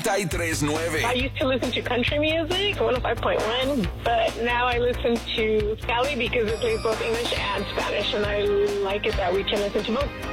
93.9. I used to listen to country music, 105.1, but now I listen to Sally because it plays both English and Spanish, and I like it that we can listen to both.